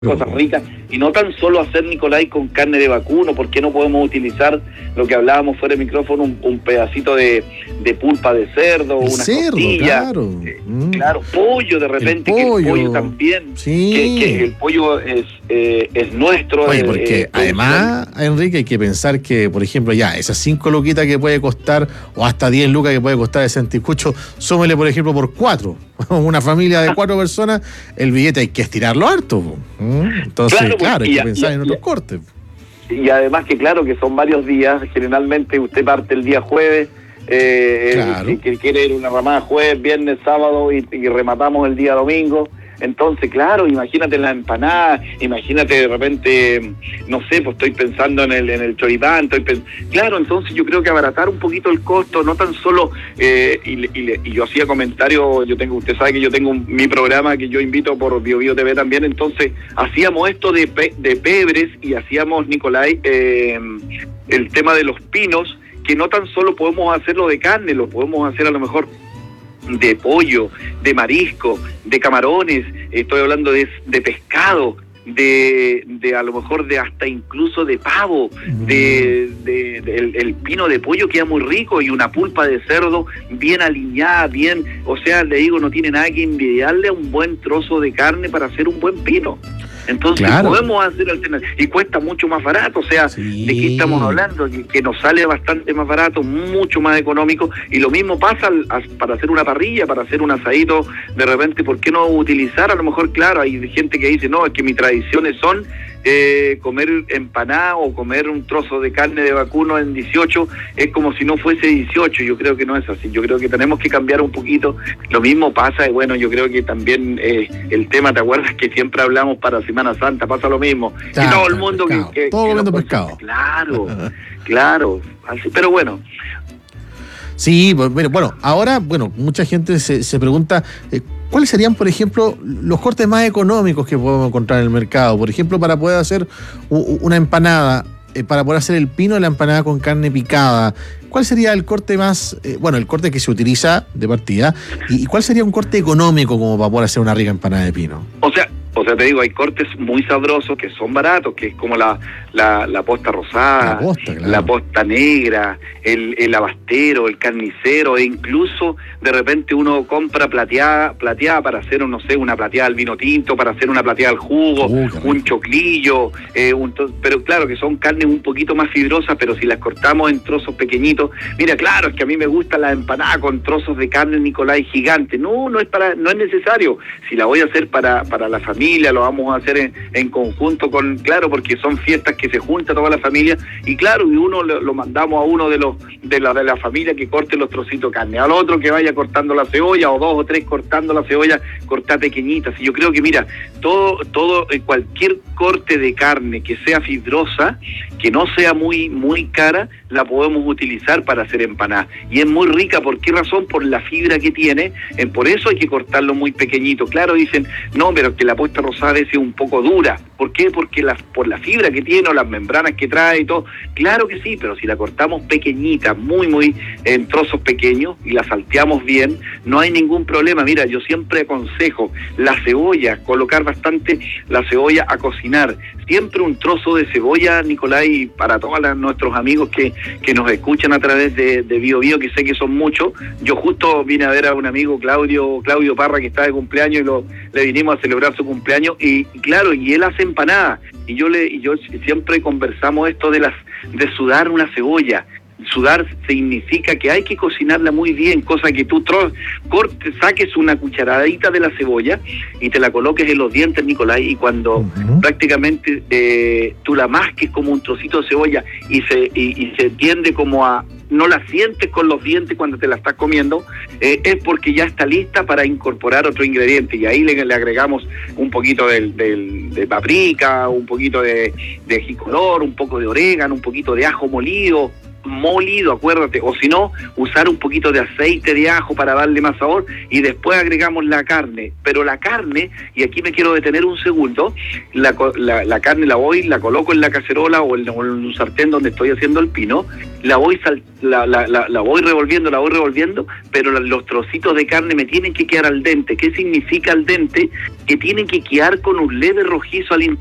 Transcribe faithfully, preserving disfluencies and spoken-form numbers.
cosas ricas, y no tan solo hacer, Nicolás, con carne de vacuno. ¿Por qué no podemos utilizar lo que hablábamos fuera de micrófono, un, un pedacito de, de pulpa de cerdo, el una cerdo, costilla, claro, eh, mm. claro, pollo de repente, el pollo, pollo. que el pollo también, sí. que, que el pollo es, eh, es nuestro. Oye, eh, porque eh, además, Enrique, hay que pensar que, por ejemplo, ya, esas cinco luquitas que puede costar, o hasta diez lucas que puede costar ese anticucho, súmele, por ejemplo, por cuatro. Una familia de cuatro personas, el billete hay que estirarlo harto. Entonces, claro, claro hay que pensar en otros cortes. Y además que claro que son varios días, generalmente usted parte el día jueves, eh, claro. eh, que quiere ir una ramada jueves, viernes, sábado y, y rematamos el día domingo. Entonces, claro, imagínate la empanada, imagínate de repente, no sé, pues estoy pensando en el en el choripán, estoy pens- claro, entonces yo creo que abaratar un poquito el costo, no tan solo, eh, y, y, y yo hacía comentarios, yo tengo, usted sabe que yo tengo un, mi programa que yo invito por Bio Bio T V también, entonces hacíamos esto de, pe, de pebres y hacíamos, Nicolás, eh, el tema de los pinos, que no tan solo podemos hacerlo de carne, lo podemos hacer a lo mejor de pollo, de marisco, de camarones, estoy hablando de, de pescado, de, de a lo mejor de hasta incluso de pavo, mm. de, de, de el, el pino de pollo queda muy rico, y una pulpa de cerdo bien aliñada, bien, o sea, le digo, no tiene nada que envidiarle a un buen trozo de carne para hacer un buen pino. Entonces claro. podemos hacer alternativas, y cuesta mucho más barato, o sea, sí. ¿de qué estamos hablando? Que, que nos sale bastante más barato, mucho más económico, y lo mismo pasa al, a, para hacer una parrilla, para hacer un asadito, de repente, ¿por qué no utilizar? A lo mejor, claro, hay gente que dice, no, es que mis tradiciones son eh, comer empanada o comer un trozo de carne de vacuno en dieciocho, es como si no fuese dieciocho, yo creo que no es así, yo creo que tenemos que cambiar un poquito, lo mismo pasa, y bueno, yo creo que también eh, el tema, ¿te acuerdas que siempre hablamos para Semana Santa? Pasa lo mismo, claro, y todo el mundo pescado, que, que, todo que comiendo puede, pescado, claro, claro, así, pero bueno. Sí, bueno, ahora, bueno, mucha gente se, se pregunta, eh, ¿cuáles serían, por ejemplo, los cortes más económicos que podemos encontrar en el mercado? Por ejemplo, para poder hacer u, una empanada, eh, para poder hacer el pino de la empanada con carne picada, ¿cuál sería el corte más, eh, bueno, el corte que se utiliza de partida, y, y cuál sería un corte económico como para poder hacer una rica empanada de pino? O sea, O sea, te digo, hay cortes muy sabrosos que son baratos, que es como la la, la posta rosada, la posta, claro. la posta negra, el, el abastero, el carnicero, e incluso de repente uno compra plateada, plateada para hacer, no sé, una plateada al vino tinto, para hacer una plateada al jugo, uh, un choclillo, eh, un to- pero claro que son carnes un poquito más fibrosas, pero si las cortamos en trozos pequeñitos, mira, claro, es que a mí me gusta la empanada con trozos de carne, Nicolás, gigante. No, no es para, no es necesario. Si la voy a hacer para, para la familia, lo vamos a hacer en, en conjunto con, claro, porque son fiestas que se junta toda la familia, y claro, y uno lo, lo mandamos a uno de los de la de la familia que corte los trocitos de carne, al otro que vaya cortando la cebolla, o dos o tres cortando la cebolla, cortar pequeñitas. Y yo creo que, mira, todo, todo, eh, cualquier corte de carne que sea fibrosa, que no sea muy, muy cara, la podemos utilizar para hacer empanadas. Y es muy rica, ¿por qué razón? Por la fibra que tiene, eh, por eso hay que cortarlo muy pequeñito. Claro, dicen, no, pero que la posta rosada es un poco dura. ¿Por qué? Porque la, por la fibra que tiene, o las membranas que trae y todo. Claro que sí, pero si la cortamos pequeñita, muy, muy en trozos pequeños, y la salteamos bien, no hay ningún problema. Mira, yo siempre aconsejo la cebolla, colocar bastante la cebolla a cocinar. Siempre un trozo de cebolla, Nicolás, y para todos las, nuestros amigos que, que nos escuchan a través de, de Bio Bio, que sé que son muchos. Yo justo vine a ver a un amigo, Claudio Claudio Parra, que está de cumpleaños, y lo, le vinimos a celebrar su cumpleaños, y, y claro, y él hace empanadas, y yo le y yo siempre conversamos esto de las de sudar una cebolla. Sudar significa que hay que cocinarla muy bien, cosa que tú tro- cortes, saques una cucharadita de la cebolla y te la coloques en los dientes, Nicolás, y cuando uh-huh. prácticamente eh, tú la masques como un trocito de cebolla y se y, y se tiende como a, no la sientes con los dientes cuando te la estás comiendo, eh, es porque ya está lista para incorporar otro ingrediente, y ahí le, le agregamos un poquito del, del, de paprika, un poquito de, de ají color, un poco de orégano, un poquito de ajo molido, molido, acuérdate, o si no, usar un poquito de aceite de ajo para darle más sabor y después agregamos la carne. Pero la carne, y aquí me quiero detener un segundo, la, la, la carne la voy, la coloco en la cacerola o en, o en un sartén donde estoy haciendo el pino, la voy sal, la, la, la, la voy revolviendo, la voy revolviendo, pero los trocitos de carne me tienen que quedar al dente. ¿Qué significa al dente? Que tienen que quedar con un leve rojizo al interior.